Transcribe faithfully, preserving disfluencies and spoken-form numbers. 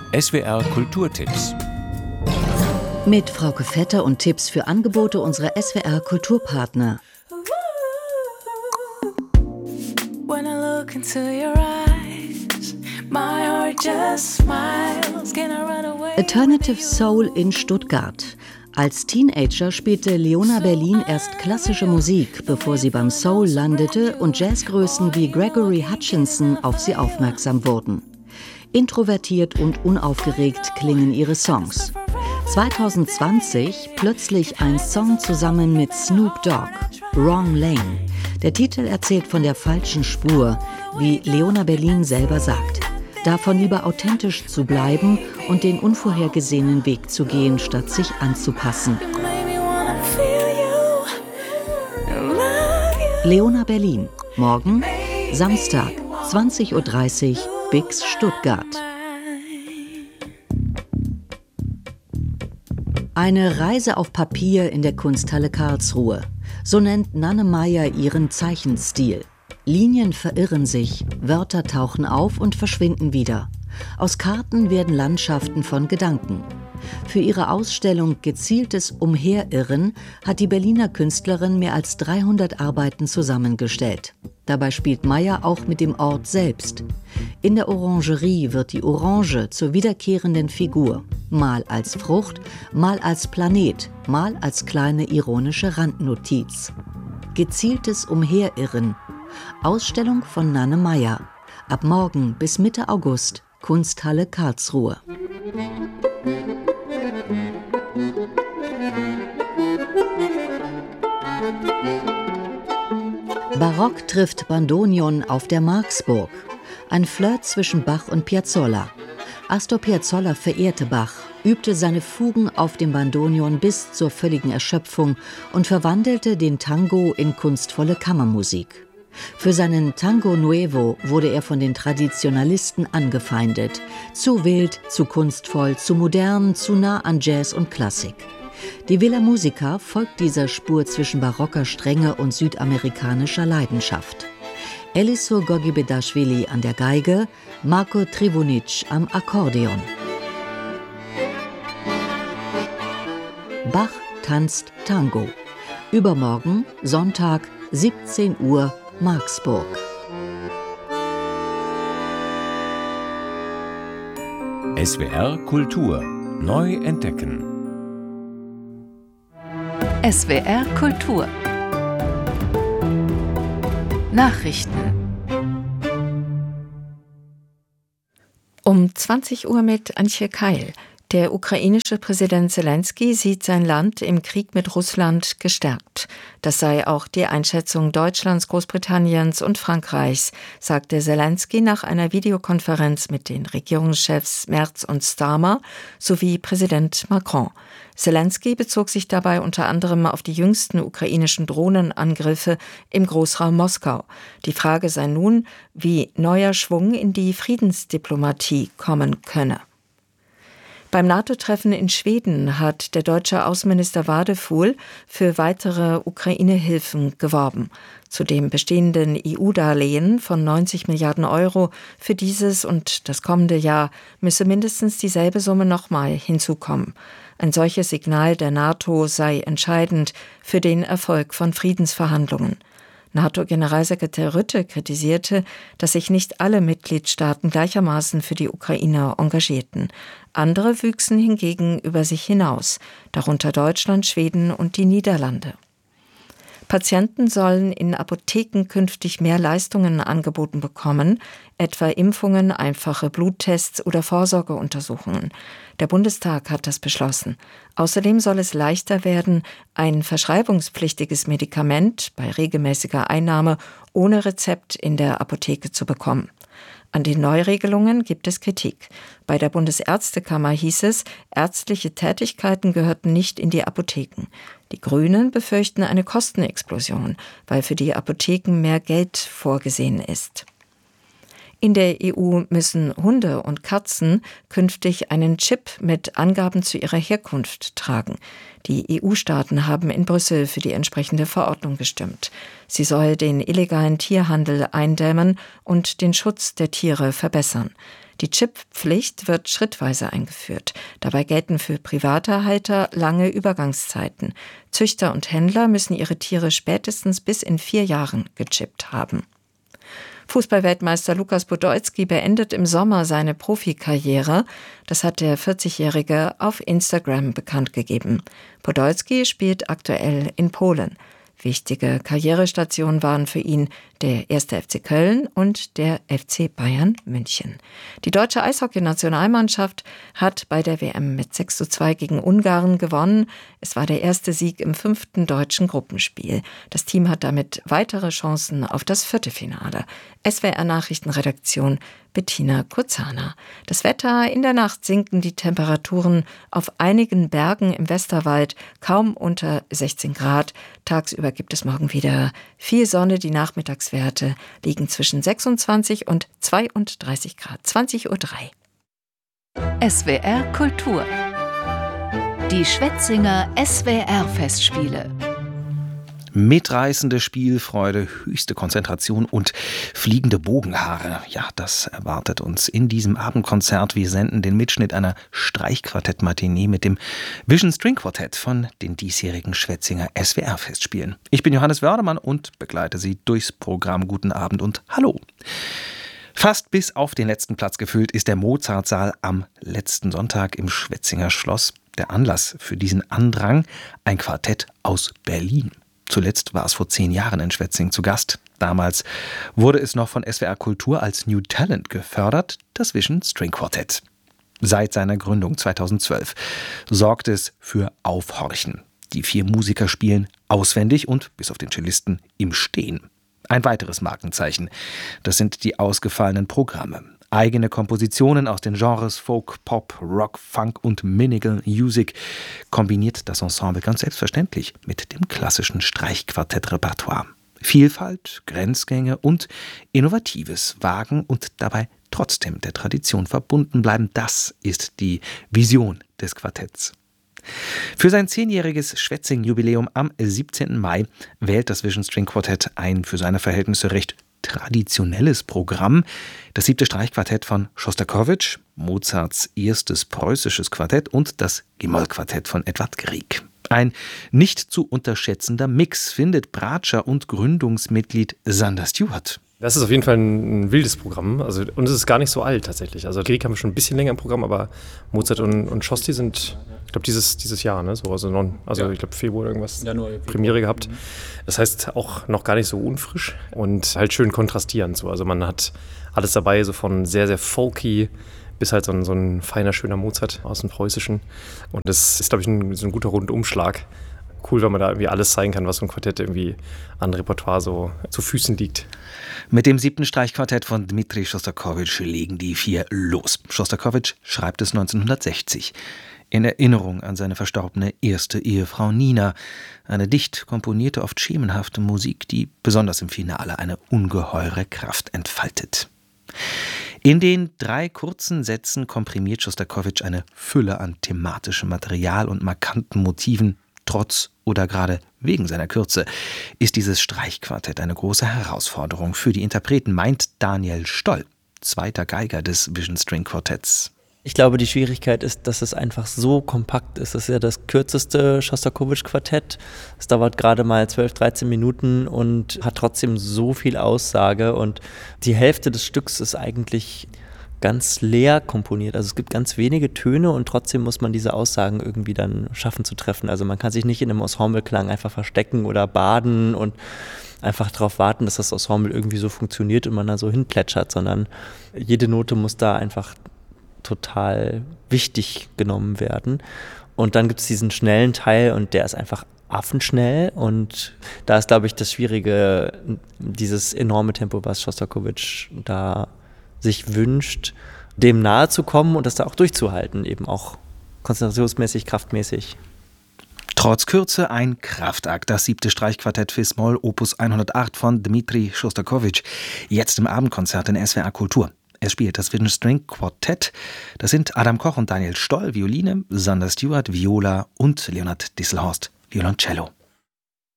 S W R Kulturtipps. Mit Frauke Vetter und Tipps für Angebote unserer S W R Kulturpartner. When I look into your eyes, my heart just smiles. Can I run away? Alternative Soul in Stuttgart. Als Teenager spielte Leona Berlin erst klassische Musik, bevor sie beim Soul landete und Jazzgrößen wie Gregory Hutchinson auf sie aufmerksam wurden. Introvertiert und unaufgeregt klingen ihre Songs. zwanzig zwanzig plötzlich ein Song zusammen mit Snoop Dogg, Wrong Lane. Der Titel erzählt von der falschen Spur, wie Leona Berlin selber sagt. Davon lieber authentisch zu bleiben und den unvorhergesehenen Weg zu gehen, statt sich anzupassen. Leona Berlin, morgen, Samstag, zwanzig Uhr dreißig, Bix Stuttgart. Eine Reise auf Papier in der Kunsthalle Karlsruhe. So nennt Nanne Meyer ihren Zeichenstil. Linien verirren sich, Wörter tauchen auf und verschwinden wieder. Aus Karten werden Landschaften von Gedanken. Für ihre Ausstellung Gezieltes Umherirren hat die Berliner Künstlerin mehr als dreihundert Arbeiten zusammengestellt. Dabei spielt Meyer auch mit dem Ort selbst. In der Orangerie wird die Orange zur wiederkehrenden Figur, mal als Frucht, mal als Planet, mal als kleine ironische Randnotiz. Gezieltes Umherirren. Ausstellung von Nanne Meyer. Ab morgen bis Mitte August, Kunsthalle Karlsruhe. Barock trifft Bandoneon auf der Marksburg. Ein Flirt zwischen Bach und Piazzolla. Astor Piazzolla verehrte Bach, übte seine Fugen auf dem Bandoneon bis zur völligen Erschöpfung und verwandelte den Tango in kunstvolle Kammermusik. Für seinen Tango Nuevo wurde er von den Traditionalisten angefeindet. Zu wild, zu kunstvoll, zu modern, zu nah an Jazz und Klassik. Die Villa Musica folgt dieser Spur zwischen barocker Strenge und südamerikanischer Leidenschaft. Elisur Gogi-Bedashvili an der Geige, Marko Trivunic am Akkordeon. Bach tanzt Tango. Übermorgen, Sonntag, siebzehn Uhr, Marksburg. S W R Kultur neu entdecken. S W R Kultur Nachrichten. Um zwanzig Uhr mit Antje Keil. Der ukrainische Präsident Selenskyj sieht sein Land im Krieg mit Russland gestärkt. Das sei auch die Einschätzung Deutschlands, Großbritanniens und Frankreichs, sagte Selenskyj nach einer Videokonferenz mit den Regierungschefs Merz und Starmer sowie Präsident Macron. Selenskyj bezog sich dabei unter anderem auf die jüngsten ukrainischen Drohnenangriffe im Großraum Moskau. Die Frage sei nun, wie neuer Schwung in die Friedensdiplomatie kommen könne. Beim NATO-Treffen in Schweden hat der deutsche Außenminister Wadefuhl für weitere Ukraine-Hilfen geworben. Zu dem bestehenden E U-Darlehen von neunzig Milliarden Euro für dieses und das kommende Jahr müsse mindestens dieselbe Summe nochmal hinzukommen. Ein solches Signal der NATO sei entscheidend für den Erfolg von Friedensverhandlungen. NATO-Generalsekretär Rutte kritisierte, dass sich nicht alle Mitgliedstaaten gleichermaßen für die Ukraine engagierten. Andere wüchsen hingegen über sich hinaus, darunter Deutschland, Schweden und die Niederlande. Patienten sollen in Apotheken künftig mehr Leistungen angeboten bekommen, etwa Impfungen, einfache Bluttests oder Vorsorgeuntersuchungen. Der Bundestag hat das beschlossen. Außerdem soll es leichter werden, ein verschreibungspflichtiges Medikament bei regelmäßiger Einnahme ohne Rezept in der Apotheke zu bekommen. An den Neuregelungen gibt es Kritik. Bei der Bundesärztekammer hieß es, ärztliche Tätigkeiten gehörten nicht in die Apotheken. Die Grünen befürchten eine Kostenexplosion, weil für die Apotheken mehr Geld vorgesehen ist. In der E U müssen Hunde und Katzen künftig einen Chip mit Angaben zu ihrer Herkunft tragen. Die E U-Staaten haben in Brüssel für die entsprechende Verordnung gestimmt. Sie soll den illegalen Tierhandel eindämmen und den Schutz der Tiere verbessern. Die Chipppflicht wird schrittweise eingeführt. Dabei gelten für private Halter lange Übergangszeiten. Züchter und Händler müssen ihre Tiere spätestens bis in vier Jahren gechippt haben. Fußballweltmeister Lukas Podolski beendet im Sommer seine Profikarriere. Das hat der vierzigjährige auf Instagram bekannt gegeben. Podolski spielt aktuell in Polen. Wichtige Karrierestationen waren für ihn der erste F C Köln und der F C Bayern München. Die deutsche Eishockey-Nationalmannschaft hat bei der W M mit sechs zu zwei gegen Ungarn gewonnen. Es war der erste Sieg im fünften deutschen Gruppenspiel. Das Team hat damit weitere Chancen auf das Viertelfinale. S W R-Nachrichtenredaktion Bettina Kurzana. Das Wetter: in der Nacht sinken die Temperaturen auf einigen Bergen im Westerwald kaum unter sechzehn Grad. Tagsüber gibt es morgen wieder viel Sonne. Die Nachmittagswerte liegen zwischen sechsundzwanzig und zweiunddreißig Grad. zwanzig Uhr drei. S W R Kultur. Die Schwetzinger S W R-Festspiele. Mitreißende Spielfreude, höchste Konzentration und fliegende Bogenhaare. Ja, das erwartet uns in diesem Abendkonzert. Wir senden den Mitschnitt einer Streichquartett-Matinee mit dem Vision String Quartett von den diesjährigen Schwetzinger S W R-Festspielen. Ich bin Johannes Wördermann und begleite Sie durchs Programm. Guten Abend und hallo. Fast bis auf den letzten Platz gefüllt ist der Mozartsaal am letzten Sonntag im Schwetzinger Schloss. Der Anlass für diesen Andrang: ein Quartett aus Berlin. Zuletzt war es vor zehn Jahren in Schwetzing zu Gast. Damals wurde es noch von S W R Kultur als New Talent gefördert, das Vision String Quartett. Seit seiner Gründung zweitausendzwölf sorgt es für Aufhorchen. Die vier Musiker spielen auswendig und, bis auf den Cellisten, im Stehen. Ein weiteres Markenzeichen: das sind die ausgefallenen Programme. Eigene Kompositionen aus den Genres Folk, Pop, Rock, Funk und Minimal Music kombiniert das Ensemble ganz selbstverständlich mit dem klassischen Streichquartettrepertoire. Vielfalt, Grenzgänge und innovatives Wagen und dabei trotzdem der Tradition verbunden bleiben, das ist die Vision des Quartetts. Für sein zehnjähriges Schwetzing-Jubiläum am siebzehnten Mai wählt das Vision String Quartett ein für seine Verhältnisse recht traditionelles Programm. Das siebte Streichquartett von Schostakowitsch, Mozarts erstes preußisches Quartett, und das G-Moll-Quartett von Edvard Grieg. Ein nicht zu unterschätzender Mix, findet Bratscher und Gründungsmitglied Sander Stewart. Das ist auf jeden Fall ein, ein wildes Programm. Also, und es ist gar nicht so alt tatsächlich. Also Grieg haben wir schon ein bisschen länger im Programm, aber Mozart und, und Schosti sind, ich glaube, dieses, dieses Jahr, ne? So, also non, also ja. Ich glaube, Februar irgendwas Januar, Premiere gehabt. Das heißt, auch noch gar nicht so unfrisch und halt schön kontrastierend. So. Also man hat alles dabei, so von sehr, sehr folky bis halt so ein, so ein feiner, schöner Mozart aus dem Preußischen. Und das ist, glaube ich, ein, so ein guter Rundumschlag. Cool, wenn man da irgendwie alles zeigen kann, was so ein Quartett irgendwie an Repertoire so zu Füßen liegt. Mit dem siebten Streichquartett von Dmitri Schostakowitsch legen die vier los. Schostakowitsch schreibt es neunzehnhundertsechzig. In Erinnerung an seine verstorbene erste Ehefrau Nina. Eine dicht komponierte, oft schemenhafte Musik, die besonders im Finale eine ungeheure Kraft entfaltet. In den drei kurzen Sätzen komprimiert Schostakowitsch eine Fülle an thematischem Material und markanten Motiven. Trotz oder gerade wegen seiner Kürze ist dieses Streichquartett eine große Herausforderung für die Interpreten, meint Daniel Stoll, zweiter Geiger des Vision String Quartetts. Ich glaube, die Schwierigkeit ist, dass es einfach so kompakt ist. Es ist ja das kürzeste Schostakowitsch-Quartett. Es dauert gerade mal zwölf, dreizehn Minuten und hat trotzdem so viel Aussage. Und die Hälfte des Stücks ist eigentlich ganz leer komponiert. Also es gibt ganz wenige Töne und trotzdem muss man diese Aussagen irgendwie dann schaffen zu treffen. Also man kann sich nicht in einem Ensembleklang einfach verstecken oder baden und einfach darauf warten, dass das Ensemble irgendwie so funktioniert und man da so hinplätschert, sondern jede Note muss da einfach total wichtig genommen werden. Und dann gibt es diesen schnellen Teil und der ist einfach affenschnell und da ist, glaube ich, das Schwierige, dieses enorme Tempo, was Schostakowitsch da sich wünscht, dem nahe zu kommen und das da auch durchzuhalten, eben auch konzentrationsmäßig, kraftmäßig. Trotz Kürze ein Kraftakt, das siebte Streichquartett Fis-Moll Opus hundertacht von Dmitri Schostakowitsch, jetzt im Abendkonzert in S W R Kultur. Es spielt das Vision String Quartett. Das sind Adam Koch und Daniel Stoll, Violine, Sander Stewart, Viola und Leonard Disselhorst, Violoncello.